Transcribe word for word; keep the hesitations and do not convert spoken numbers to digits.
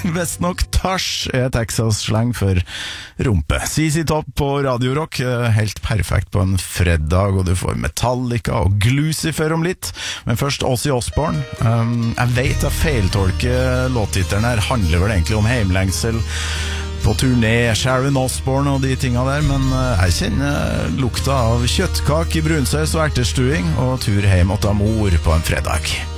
Best nok tasj er Texas-slang for rumpe. C C Top på Radio Rock, helt perfekt på en fredag, og du får Metallica og Glucifer om litt. Men først Ozzy Osbourne. Um, jeg vet jeg feiltolker låttitteren her, handler vel egentlig om heimlengsel på turné, Sharon Osbourne og de tingene der, men jeg kjenner lukta av kjøttkak i brunsaus og ertestuing, og tur hjem åt mor på en fredag.